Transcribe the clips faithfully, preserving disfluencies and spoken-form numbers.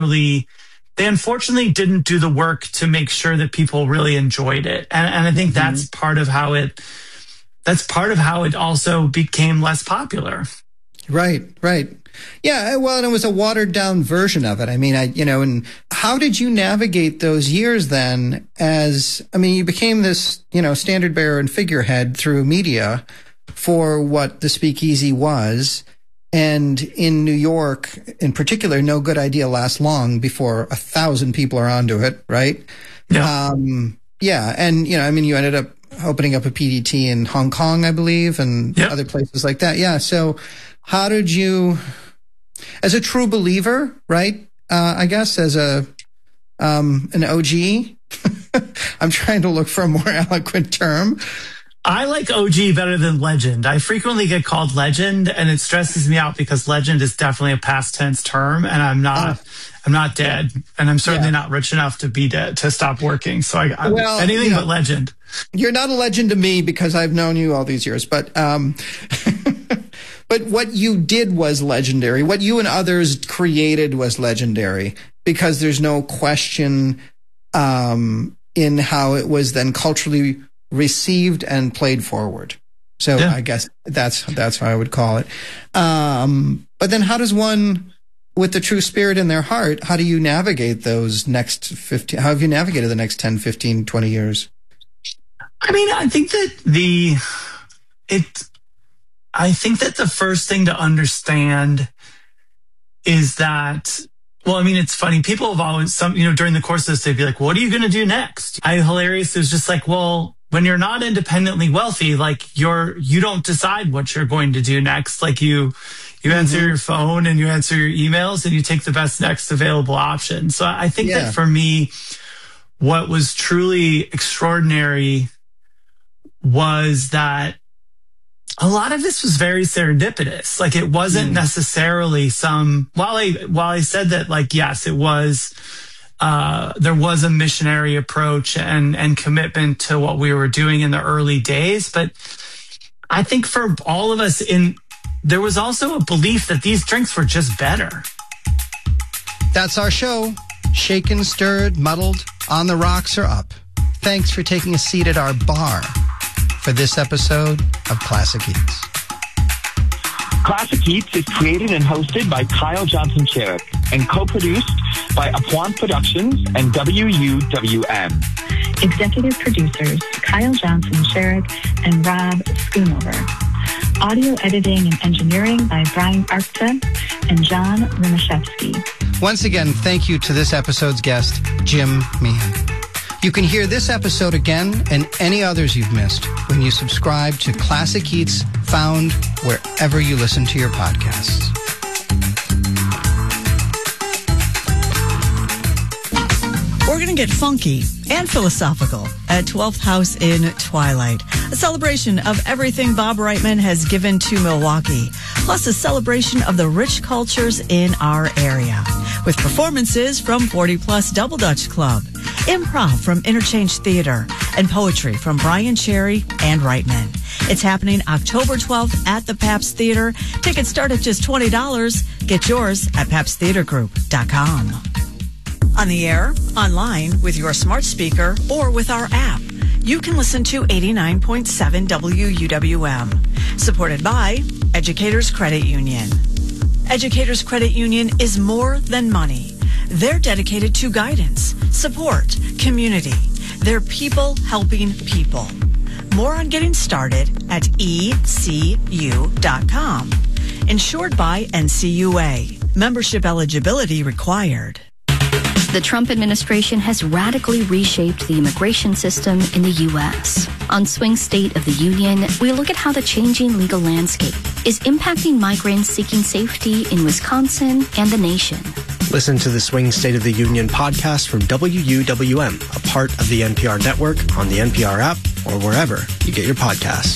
really, they unfortunately didn't do the work to make sure that people really enjoyed it. And, and I think that's mm-hmm. part of how it, that's part of how it also became less popular. Right, right. Yeah, well, and it was a watered down version of it. I mean, I, you know, and how did you navigate those years then as, I mean, you became this, you know, standard bearer and figurehead through media for what the Speakeasy was. And in New York, in particular, no good idea lasts long before a thousand people are onto it, right? Yeah. Um, yeah. And, you know, I mean, you ended up opening up a P D T in Hong Kong, I believe, and yep. other places like that. Yeah. So how did you, as a true believer, right? Uh, I guess as a, um, an O G, I'm trying to look for a more eloquent term. I like O G better than legend. I frequently get called legend, and it stresses me out because legend is definitely a past tense term, and I'm not, uh, I'm not dead, and I'm certainly yeah. not rich enough to be dead to stop working. So I, I'm well, anything you know, but legend. You're not a legend to me because I've known you all these years, but um, but what you did was legendary. What you and others created was legendary because there's no question um, in how it was then culturally received and played forward. So yeah. I guess that's that's how I would call it. Um, but then how does one, with the true spirit in their heart, how do you navigate those next fifteen, how have you navigated the next ten, fifteen, twenty years? I mean, I think that the, it, I think that the first thing to understand is that, well, I mean, it's funny. People have always, some, you know, during the course of this, they'd be like, what are you going to do next? I hilarious. It was just like, well, when you're not independently wealthy, like you're, you don't decide what you're going to do next. Like you, you answer mm-hmm. your phone and you answer your emails and you take the best next available option. So I think yeah. that for me, what was truly extraordinary was that a lot of this was very serendipitous. Like it wasn't mm. necessarily some, while I, while I said that, like, yes, it was, uh, there was a missionary approach and, and commitment to what we were doing in the early days. But I think for all of us in, there was also a belief that these drinks were just better. That's our show. Shaken, stirred, muddled, on the rocks or up. Thanks for taking a seat at our bar for this episode of Classic Eats. Classic Eats is created and hosted by Kyle Johnson-Sherrick and co-produced by Apuan Productions and W U W M. Executive producers Kyle Johnson-Sherrick and Rob Schoonover. Audio editing and engineering by Brian Arkta and John Rimaszewski. Once again, thank you to this episode's guest, Jim Meehan. You can hear this episode again and any others you've missed when you subscribe to Classic Eats, found wherever you listen to your podcasts. We're going to get funky and philosophical at twelfth House in Twilight, a celebration of everything Bob Reitman has given to Milwaukee, plus a celebration of the rich cultures in our area, with performances from forty plus Double Dutch Club, improv from Interchange Theater, and poetry from Brian Cherry and Reitman. It's happening October twelfth at the Pabst Theater. Tickets start at just twenty dollars. Get yours at pabst theater group dot com. On the air, online, with your smart speaker, or with our app, you can listen to eighty-nine point seven W U W M. Supported by Educators Credit Union. Educators Credit Union is more than money. They're dedicated to guidance, support, community. They're people helping people. More on getting started at E C U dot com. Insured by N C U A. Membership eligibility required. The Trump administration has radically reshaped the immigration system in the U S. On Swing State of the Union, we look at how the changing legal landscape is impacting migrants seeking safety in Wisconsin and the nation. Listen to the Swing State of the Union podcast from W U W M, a part of the N P R network, on the N P R app, or wherever you get your podcasts.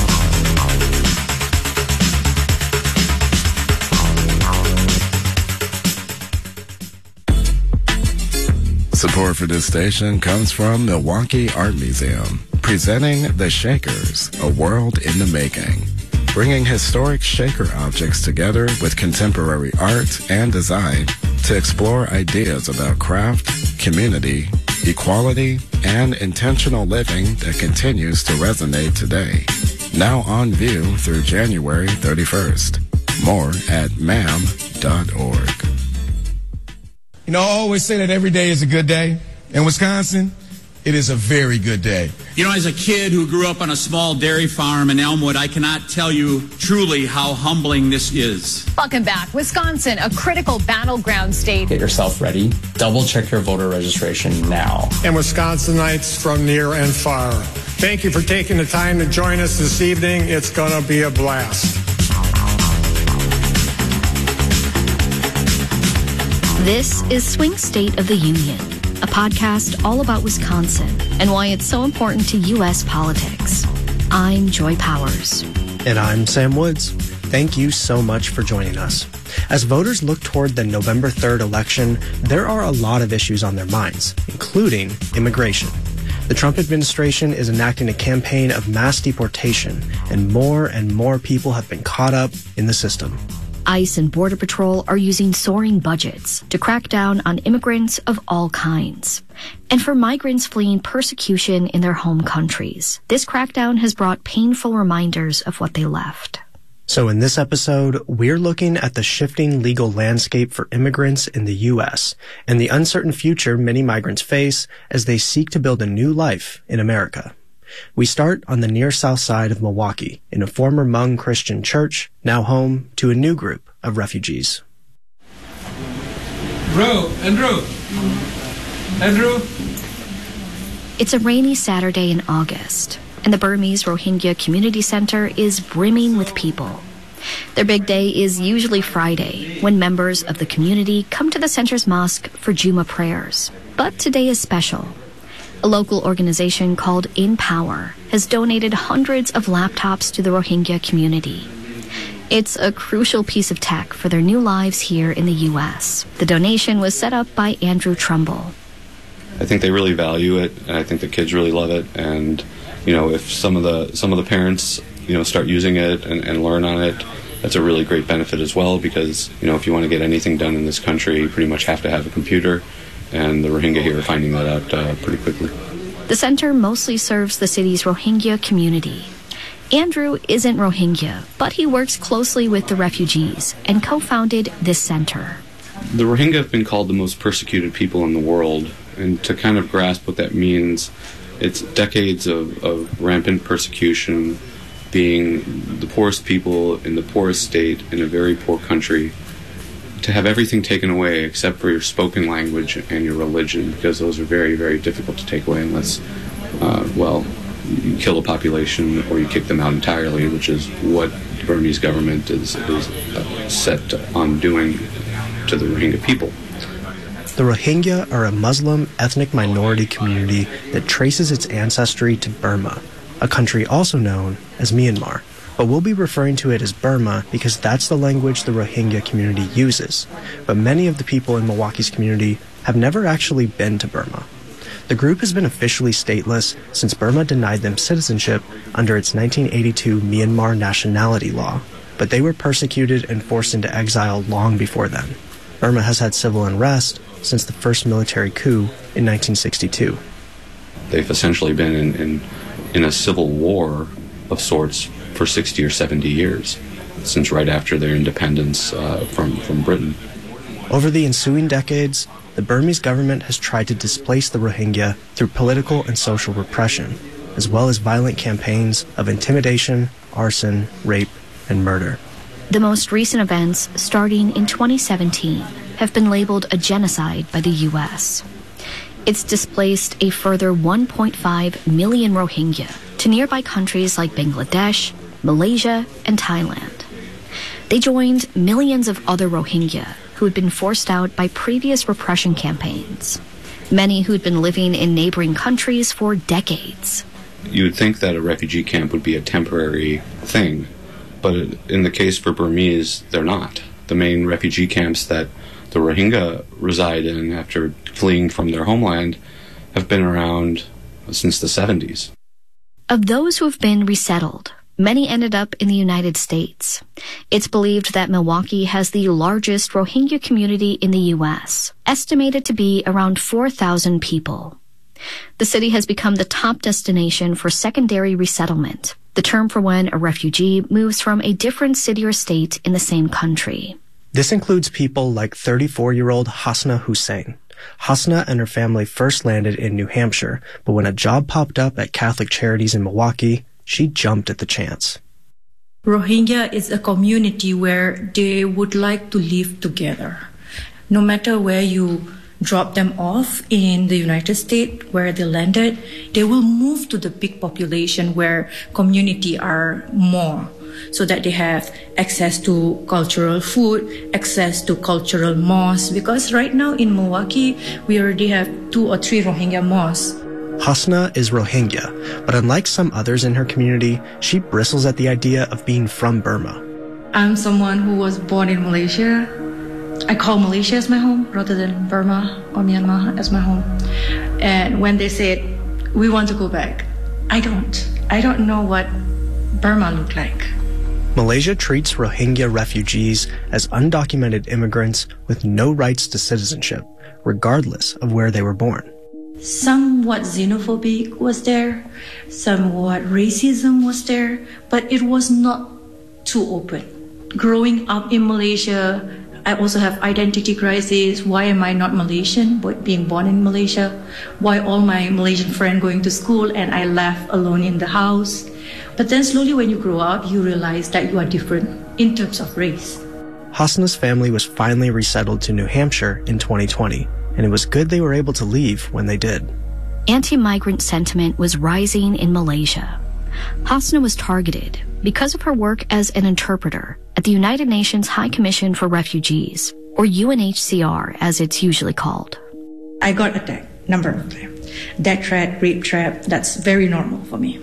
Support for this station comes from Milwaukee Art Museum, presenting The Shakers, A World in the Making, bringing historic Shaker objects together with contemporary art and design to explore ideas about craft, community, equality, and intentional living that continues to resonate today. Now on view through January thirty-first. More at M A M dot org. You know, I always say that every day is a good day. In Wisconsin, it is a very good day. You know, as a kid who grew up on a small dairy farm in Elmwood, I cannot tell you truly how humbling this is. Welcome back. Wisconsin, a critical battleground state. Get yourself ready. Double check your voter registration now. And Wisconsinites from near and far, thank you for taking the time to join us this evening. It's going to be a blast. This is Swing State of the Union, a podcast all about Wisconsin and why it's so important to U S politics. I'm Joy Powers. And I'm Sam Woods. Thank you so much for joining us. As voters look toward the November third election, there are a lot of issues on their minds, including immigration. The Trump administration is enacting a campaign of mass deportation, and more and more people have been caught up in the system. ICE and Border Patrol are using soaring budgets to crack down on immigrants of all kinds. And for migrants fleeing persecution in their home countries, this crackdown has brought painful reminders of what they left. So in this episode, we're looking at the shifting legal landscape for immigrants in the U S and the uncertain future many migrants face as they seek to build a new life in America. We start on the near south side of Milwaukee in a former Hmong Christian church, now home to a new group of refugees. Bro, Andrew. Andrew. It's a rainy Saturday in August, and the Burmese Rohingya Community Center is brimming with people. Their big day is usually Friday, when members of the community come to the center's mosque for Juma prayers. But today is special. A local organization called In Power has donated hundreds of laptops to the Rohingya community. It's a crucial piece of tech for their new lives here in the U S. The donation was set up by Andrew Trumbull. I think they really value it, and I think the kids really love it. And you know, if some of the some of the parents, you know, start using it and, and learn on it, that's a really great benefit as well. Because you know, if you want to get anything done in this country, you pretty much have to have a computer. And the Rohingya here are finding that out uh, pretty quickly. The center mostly serves the city's Rohingya community. Andrew isn't Rohingya, but he works closely with the refugees and co-founded this center. The Rohingya have been called the most persecuted people in the world, and to kind of grasp what that means, it's decades of, of rampant persecution, being the poorest people in the poorest state in a very poor country, to have everything taken away except for your spoken language and your religion, because those are very, very difficult to take away unless, uh, well, you kill a population or you kick them out entirely, which is what the Burmese government is, is uh, set on doing to the Rohingya people. The Rohingya are a Muslim ethnic minority community that traces its ancestry to Burma, a country also known as Myanmar. But we'll be referring to it as Burma because that's the language the Rohingya community uses. But many of the people in Milwaukee's community have never actually been to Burma. The group has been officially stateless since Burma denied them citizenship under its nineteen eighty-two Myanmar nationality law. But they were persecuted and forced into exile long before then. Burma has had civil unrest since the first military coup in nineteen sixty-two. They've essentially been in, in, in a civil war of sorts for sixty or seventy years, since right after their independence uh, from, from Britain. Over the ensuing decades, the Burmese government has tried to displace the Rohingya through political and social repression, as well as violent campaigns of intimidation, arson, rape, and murder. The most recent events, starting in twenty seventeen, have been labeled a genocide by the U S. It's displaced a further one point five million Rohingya to nearby countries like Bangladesh, Malaysia, and Thailand. They joined millions of other Rohingya who had been forced out by previous repression campaigns, many who'd been living in neighboring countries for decades. You would think that a refugee camp would be a temporary thing, but in the case for Burmese, they're not. The main refugee camps that the Rohingya reside in after fleeing from their homeland have been around since the seventies. Of those who have been resettled, Many ended up in the United States. It's believed that Milwaukee has the largest Rohingya community in the U S, estimated to be around four thousand people. The city has become the top destination for secondary resettlement, the term for when a refugee moves from a different city or state in the same country. This includes people like thirty-four-year-old Hasna Hussein. Hasna and her family first landed in New Hampshire, but when a job popped up at Catholic Charities in Milwaukee, she jumped at the chance. Rohingya is a community where they would like to live together. No matter where you drop them off in the United States, where they landed, they will move to the big population where community are more, so that they have access to cultural food, access to cultural mosques. Because right now in Milwaukee, we already have two or three Rohingya mosques. Hasna is Rohingya, but unlike some others in her community, she bristles at the idea of being from Burma. I'm someone who was born in Malaysia. I call Malaysia as my home rather than Burma or Myanmar as my home. And when they said, we want to go back, I don't. I don't know what Burma looked like. Malaysia treats Rohingya refugees as undocumented immigrants with no rights to citizenship, regardless of where they were born. Somewhat xenophobic was there, somewhat racism was there, but it was not too open. Growing up in Malaysia, I also have identity crisis. Why am I not Malaysian, but being born in Malaysia? Why all my Malaysian friends going to school and I left alone in the house? But then slowly when you grow up, you realize that you are different in terms of race. Hasna's family was finally resettled to New Hampshire in twenty twenty, and it was good they were able to leave when they did. Anti-migrant sentiment was rising in Malaysia. Hasna was targeted because of her work as an interpreter at the United Nations High Commission for Refugees, or U N H C R as it's usually called. I got attacked, number of times. Death threat, rape threat, that's very normal for me.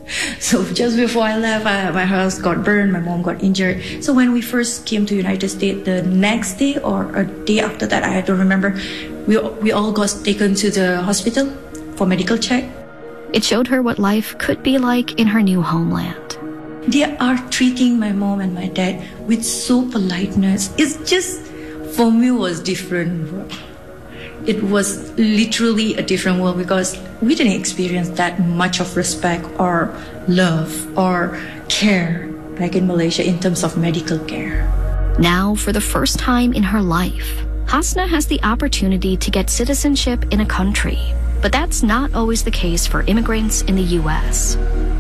So just before I left, I, my house got burned, my mom got injured. So when we first came to United States, the next day or a day after that, I don't remember, we, we all got taken to the hospital for medical check. It showed her what life could be like in her new homeland. They are treating my mom and my dad with so politeness. It's just, for me, was different. It was literally a different world because we didn't experience that much of respect or love or care back in Malaysia in terms of medical care. Now, for the first time in her life, Hasna has the opportunity to get citizenship in a country. But that's not always the case for immigrants in the U S.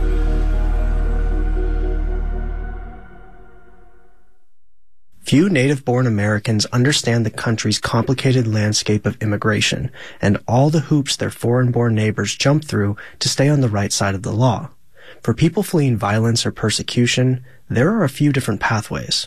Few native-born Americans understand the country's complicated landscape of immigration and all the hoops their foreign-born neighbors jump through to stay on the right side of the law. For people fleeing violence or persecution, there are a few different pathways.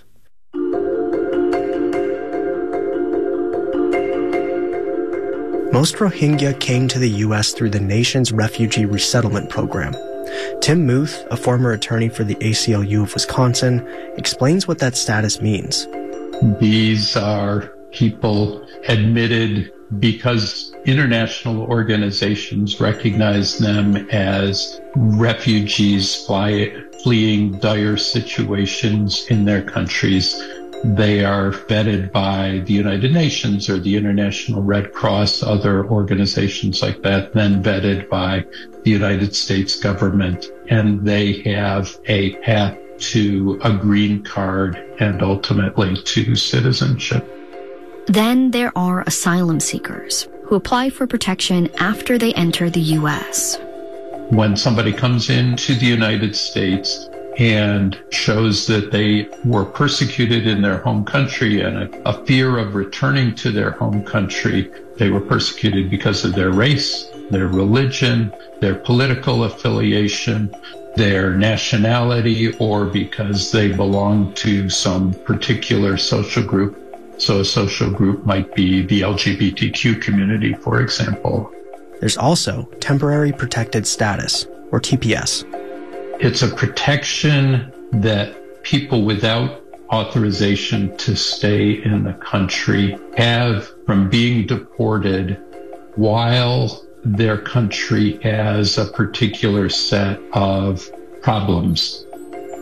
Most Rohingya came to the U S through the nation's refugee resettlement program. Tim Muth, a former attorney for the A C L U of Wisconsin, explains what that status means. These are people admitted because international organizations recognize them as refugees fly, fleeing dire situations in their countries. They are vetted by the United Nations or the International Red Cross, other organizations like that, then vetted by the United States government, and they have a path to a green card and ultimately to citizenship. Then there are asylum seekers who apply for protection after they enter the U S. When somebody comes into the United States and shows that they were persecuted in their home country and a, a fear of returning to their home country, they were persecuted because of their race, their religion, their political affiliation, their nationality, or because they belong to some particular social group. So a social group might be the L G B T Q community, for example. There's also temporary protected status, or T P S. It's a protection that people without authorization to stay in the country have from being deported while their country has a particular set of problems.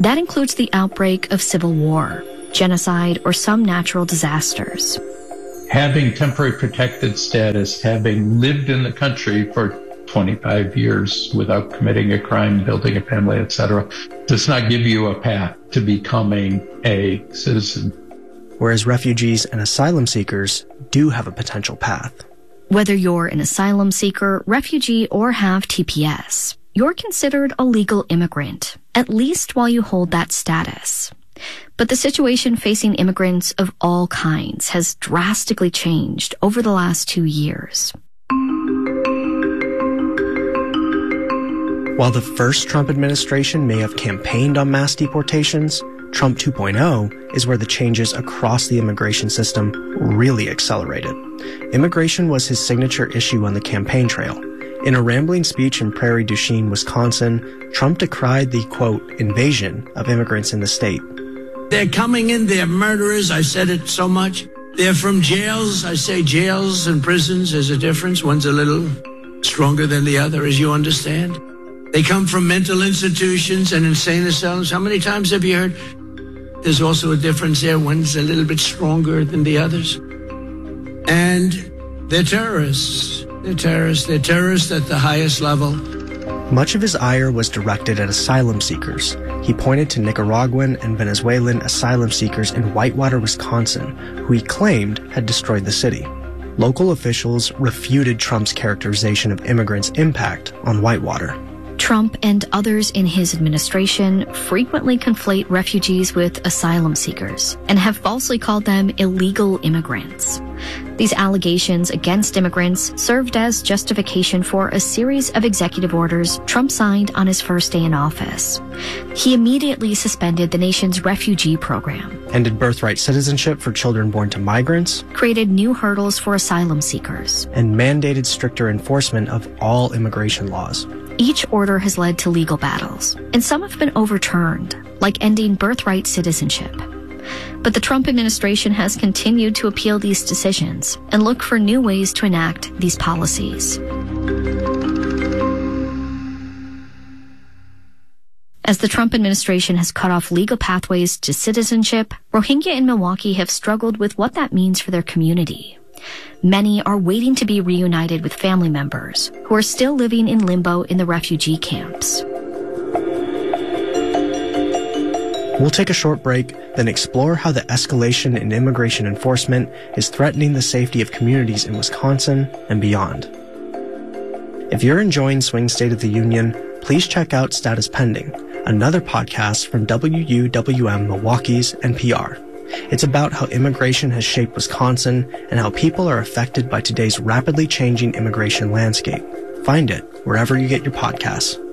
That includes the outbreak of civil war, genocide, or some natural disasters. Having temporary protected status, having lived in the country for twenty-five years without committing a crime, building a family, et cetera, does not give you a path to becoming a citizen. Whereas refugees and asylum seekers do have a potential path. Whether you're an asylum seeker, refugee, or have T P S, you're considered a legal immigrant, at least while you hold that status. But the situation facing immigrants of all kinds has drastically changed over the last two years. While the first Trump administration may have campaigned on mass deportations, Trump two point oh is where the changes across the immigration system really accelerated. Immigration was his signature issue on the campaign trail. In a rambling speech in Prairie du Chien, Wisconsin, Trump decried the, quote, invasion of immigrants in the state. They're coming in, they're murderers, I said it so much. They're from jails, I say jails and prisons, there's a difference. One's a little stronger than the other, as you understand. They come from mental institutions and insane asylums. How many times have you heard? There's also a difference there. One's a little bit stronger than the others. And they're terrorists. They're terrorists. They're terrorists at the highest level. Much of his ire was directed at asylum seekers. He pointed to Nicaraguan and Venezuelan asylum seekers in Whitewater, Wisconsin, who he claimed had destroyed the city. Local officials refuted Trump's characterization of immigrants' impact on Whitewater. Trump and others in his administration frequently conflate refugees with asylum seekers and have falsely called them illegal immigrants. These allegations against immigrants served as justification for a series of executive orders Trump signed on his first day in office. He immediately suspended the nation's refugee program, ended birthright citizenship for children born to migrants, created new hurdles for asylum seekers, and mandated stricter enforcement of all immigration laws. Each order has led to legal battles, and some have been overturned, like ending birthright citizenship. But the Trump administration has continued to appeal these decisions and look for new ways to enact these policies. As the Trump administration has cut off legal pathways to citizenship, Rohingya in Milwaukee have struggled with what that means for their community. Many are waiting to be reunited with family members who are still living in limbo in the refugee camps. We'll take a short break, then explore how the escalation in immigration enforcement is threatening the safety of communities in Wisconsin and beyond. If you're enjoying Swing State of the Union, please check out Status Pending, another podcast from W U W M Milwaukee's N P R. It's about how immigration has shaped Wisconsin and how people are affected by today's rapidly changing immigration landscape. Find it wherever you get your podcasts.